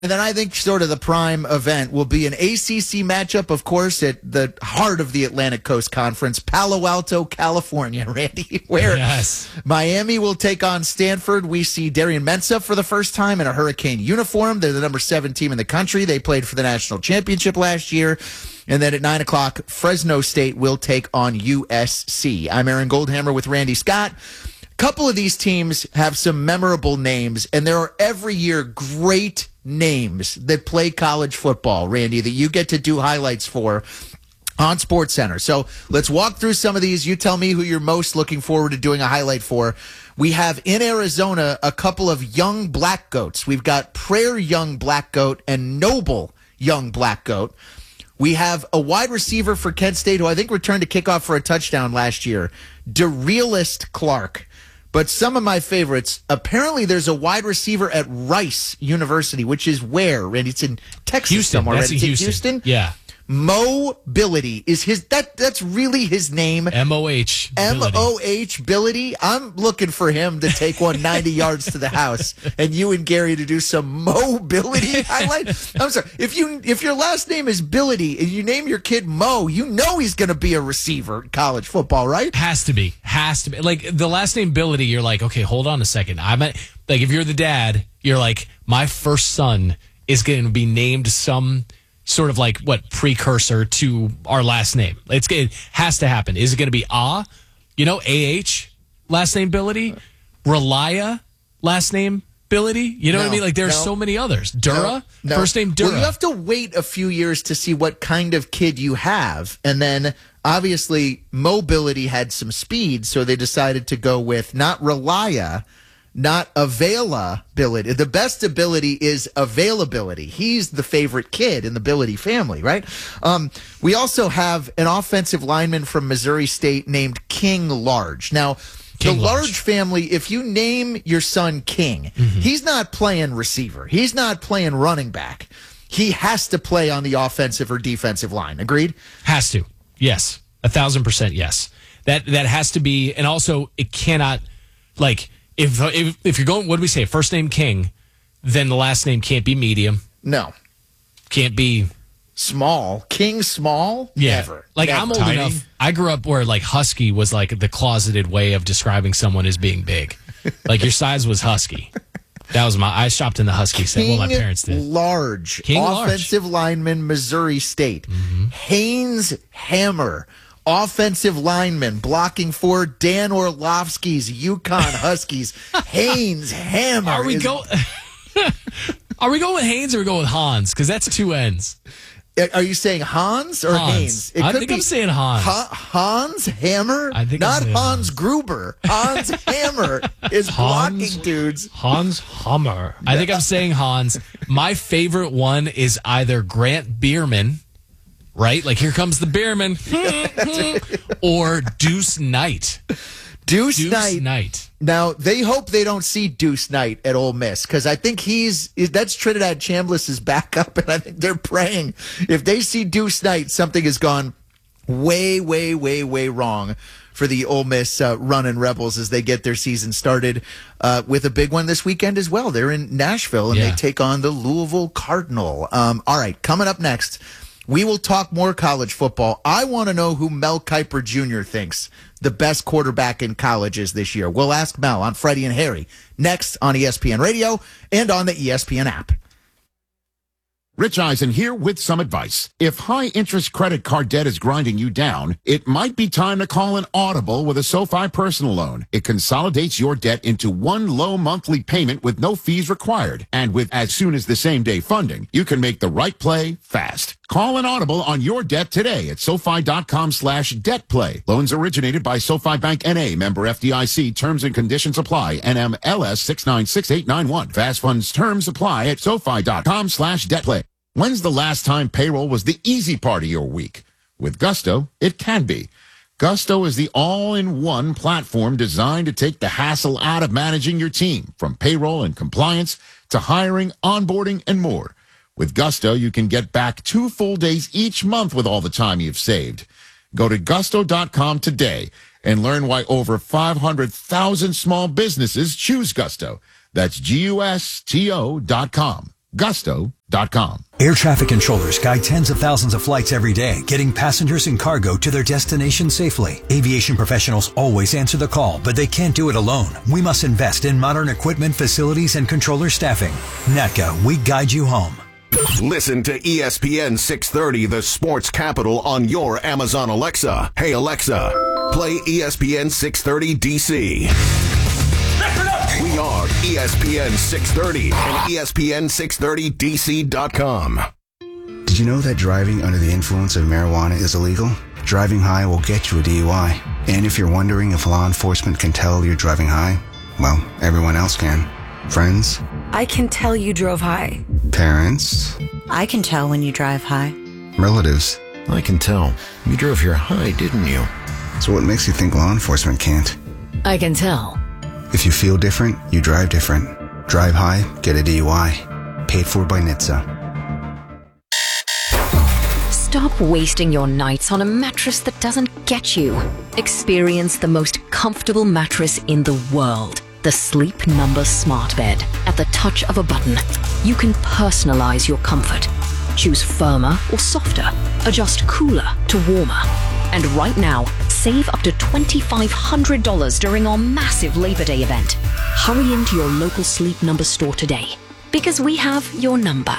And then I think sort of the prime event will be an ACC matchup, of course, at the heart of the Atlantic Coast Conference, Palo Alto, California, Randy, where Miami will take on Stanford. We see Darian Mensah for the first time in a Hurricane uniform. They're the number 7 team in the country. They played for the national championship last year. And then at 9 o'clock, Fresno State will take on USC. I'm Aaron Goldhammer with Randy Scott. Couple of these teams have some memorable names, and there are every year great names that play college football, Randy, that you get to do highlights for on SportsCenter. So let's walk through some of these. You tell me who you're most looking forward to doing a highlight for. We have in Arizona a couple of young black goats. We've got Prayer Young Black Goat and Noble Young Black Goat. We have a wide receiver for Kent State who I think returned to kickoff for a touchdown last year, DeRealist Clark. But some of my favorites, apparently there's a wide receiver at Rice University, which is where, Randy? It's in Texas Houston, somewhere. That's right? in Houston. Yeah. Mobility is his. That's really his name. M-O-H. M-O-H Bility. I'm looking for him to take 190 yards to the house, and you and Gary to do some mobility highlight. I'm sorry. If your last name is Bility and you name your kid Mo, you know he's going to be a receiver in college football, right? Has to be. Like the last name Bility, you're like, okay, hold on a second. If you're the dad, you're like, my first son is going to be named some sort of precursor to our last name. It has to happen. Is it going to be A-H, last name Bility? Relia, last name Bility? You know what I mean? There's so many others. Dura, first name Dura. Well, you have to wait a few years to see what kind of kid you have. And then, obviously, Mobility had some speed, so they decided to go with not Relia, not availability. The best ability is availability. He's the favorite kid in the Bility family, right? We also have an offensive lineman from Missouri State named King Large. Now, the Large family, if you name your son King, he's not playing receiver. He's not playing running back. He has to play on the offensive or defensive line. Agreed? Has to. Yes. 1,000% yes. That has to be, and also it cannot, if you're going, what do we say? First name King, then the last name can't be medium. No. Can't be small. King Small? Yeah. Never. I'm old enough. I grew up where husky was the closeted way of describing someone as being big. Your size was husky. That was I shopped in the husky set. Well, my parents did. Large. King offensive Large. lineman, Missouri State. Haynes Hammer. Offensive lineman blocking for Dan Orlovsky's Yukon Huskies. Haynes Hammer. Are we going with Haynes or are we going with Hans? Because that's 2 N's. Are you saying Hans or Haynes? I think I'm saying Hans. Hans Hammer? I think not Hans Gruber. Hans Hammer is blocking dudes. Hans Hammer. I think I'm saying Hans. My favorite one is either Grant Bierman, right? Here comes the Bierman, or Deuce Knight. Deuce Knight. Now, they hope they don't see Deuce Knight at Ole Miss, because I think that's Trinidad Chambliss's backup, and I think they're praying if they see Deuce Knight, something has gone way, way, way, way wrong for the Ole Miss running Rebels as they get their season started with a big one this weekend as well. They're in Nashville, and they take on the Louisville Cardinal. All right, coming up next, we will talk more college football. I want to know who Mel Kiper Jr. thinks the best quarterback in college is this year. We'll ask Mel on Freddie and Harry next on ESPN Radio and on the ESPN app. Rich Eisen here with some advice. If high-interest credit card debt is grinding you down, it might be time to call an audible with a SoFi personal loan. It consolidates your debt into one low monthly payment with no fees required. And with as soon as the same-day funding, you can make the right play fast. Call an audible on your debt today at SoFi.com/debtplay. Loans originated by SoFi Bank N.A., member FDIC. Terms and conditions apply. NMLS 696891. Fast funds terms apply at SoFi.com/debtplay. When's the last time payroll was the easy part of your week? With Gusto, it can be. Gusto is the all-in-one platform designed to take the hassle out of managing your team, from payroll and compliance to hiring, onboarding, and more. With Gusto, you can get back 2 full days each month with all the time you've saved. Go to gusto.com today and learn why over 500,000 small businesses choose Gusto. That's GUSTO.com. Gusto.com. Air traffic controllers guide tens of thousands of flights every day, getting passengers and cargo to their destination safely. Aviation professionals always answer the call, but they can't do it alone. We must invest in modern equipment, facilities, and controller staffing. NATCA, we guide you home. Listen to ESPN 630, the sports capital, on your Amazon Alexa. Hey, Alexa, play ESPN 630 DC. We are ESPN 630 and ESPN630DC.com. Did you know that driving under the influence of marijuana is illegal? Driving high will get you a DUI. And if you're wondering if law enforcement can tell you're driving high, well, everyone else can. Friends? I can tell you drove high. Parents? I can tell when you drive high. Relatives? I can tell. You drove here high, didn't you? So what makes you think law enforcement can't? I can tell. If you feel different, you drive different. Drive high, get a DUI. Paid for by NHTSA. Stop wasting your nights on a mattress that doesn't get you. Experience the most comfortable mattress in the world. The Sleep Number Smart Bed. At the touch of a button, you can personalize your comfort. Choose firmer or softer. Adjust cooler to warmer. And right now, save up to $2,500 during our massive Labor Day event. Hurry into your local Sleep Number store today, because we have your number.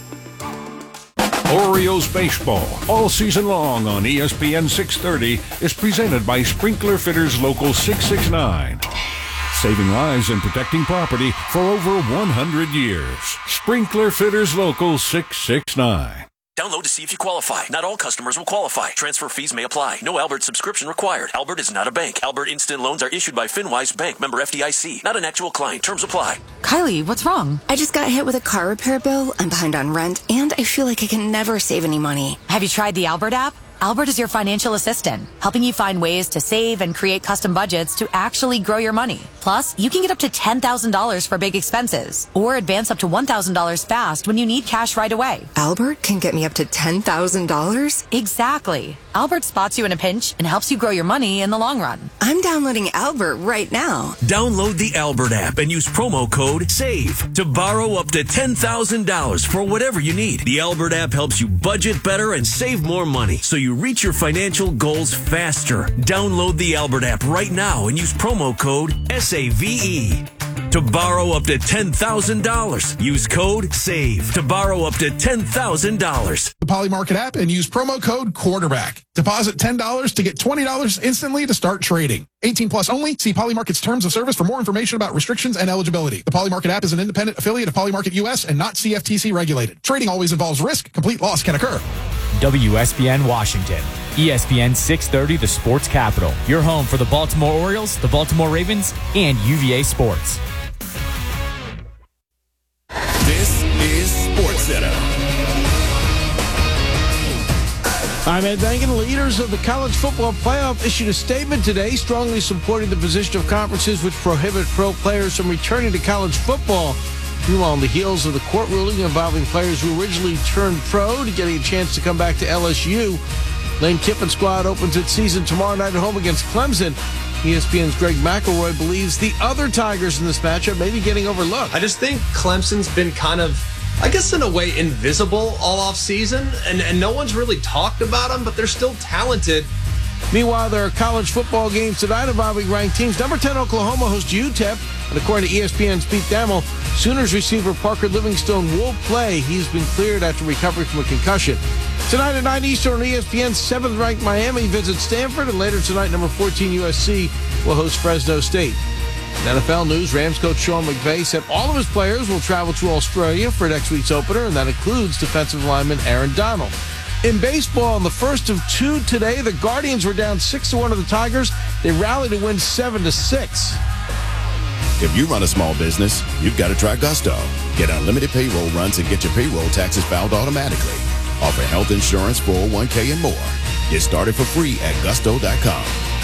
Orioles baseball, all season long on ESPN 630, is presented by Sprinkler Fitters Local 669. Saving lives and protecting property for over 100 years. Sprinkler Fitters Local 669. Download to see if you qualify. Not all customers will qualify. Transfer fees may apply. No Albert subscription required. Albert is not a bank. Albert Instant Loans are issued by FinWise Bank, member FDIC. Not an actual client. Terms apply. Kylie, what's wrong? I just got hit with a car repair bill. I'm behind on rent, and I feel like I can never save any money. Have you tried the Albert app? Albert is your financial assistant, helping you find ways to save and create custom budgets to actually grow your money. Plus, you can get up to $10,000 for big expenses, or advance up to $1,000 fast when you need cash right away. Albert can get me up to $10,000? Exactly. Albert spots you in a pinch and helps you grow your money in the long run. I'm downloading Albert right now. Download the Albert app and use promo code SAVE to borrow up to $10,000 for whatever you need. The Albert app helps you budget better and save more money, so you reach your financial goals faster. Download the Albert app right now and use promo code SAVE to borrow up to $10,000. Use code SAVE to borrow up to $10,000. The Polymarket app and use promo code QUARTERBACK. Deposit $10 to get $20 instantly to start trading. 18 plus only. See Polymarket's terms of service for more information about restrictions and eligibility. The Polymarket app is an independent affiliate of Polymarket US and not CFTC regulated. Trading always involves risk. Complete loss can occur. WSBN Washington. ESPN 630, the sports capital. Your home for the Baltimore Orioles, the Baltimore Ravens, and UVA Sports. This is SportsCenter. I'm Ed Bangan. Leaders of the college football playoff issued a statement today strongly supporting the position of conferences which prohibit pro players from returning to college football. Meanwhile, on the heels of the court ruling involving players who originally turned pro to getting a chance to come back to LSU, Lane Kiffin's squad opens its season tomorrow night at home against Clemson. ESPN's Greg McElroy believes the other Tigers in this matchup may be getting overlooked. I just think Clemson's been kind of, I guess in a way, invisible all off season, and no one's really talked about them, but they're still talented. Meanwhile, there are college football games tonight involving ranked teams. Number 10 Oklahoma hosts UTEP, and according to ESPN's Pete Thamel, Sooners receiver Parker Livingstone will play. He's been cleared after recovery from a concussion. Tonight at 9 Eastern on ESPN, 7th-ranked Miami visits Stanford, and later tonight, number 14 USC will host Fresno State. In NFL news, Rams coach Sean McVay said all of his players will travel to Australia for next week's opener, and that includes defensive lineman Aaron Donald. In baseball, in the first of two today, the Guardians were down 6-1 to the Tigers. They rallied to win 7-6. If you run a small business, you've got to try Gusto. Get unlimited payroll runs and get your payroll taxes filed automatically. Offer health insurance, 401k, and more. Get started for free at Gusto.com.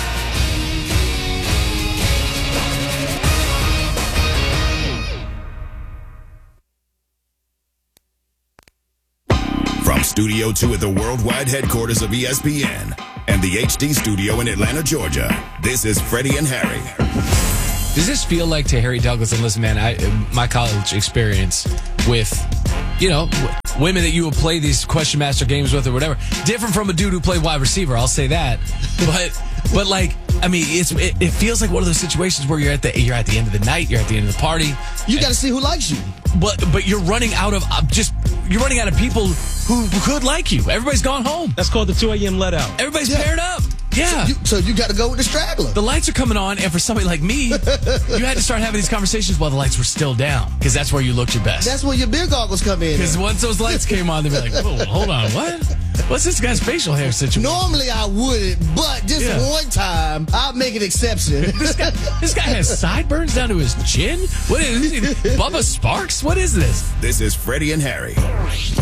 From Studio 2 at the worldwide headquarters of ESPN and the HD studio in Atlanta, Georgia, this is Freddie and Harry. Does this feel like, to Harry Douglas, and listen, man, my college experience with women that you will play these question master games with or whatever. Different from a dude who played wide receiver, I'll say that. But like, I mean, it feels like one of those situations where you're at the end of the night, you're at the end of the party. You got to see who likes you. But you're running out of people who could like you. Everybody's gone home. That's called the 2 a.m. let out. Everybody's paired up. Yeah. So you got to go with the straggler. The lights are coming on, and for somebody like me, you had to start having these conversations while the lights were still down, because that's where you looked your best. That's where your beer goggles come in. Because once those lights came on, they'd be like, whoa, hold on, what? What's this guy's facial hair situation? Normally I wouldn't, but this one time, I'll make an exception. This guy has sideburns down to his chin? What is he? Bubba Sparks? What is this? This is Freddie and Harry.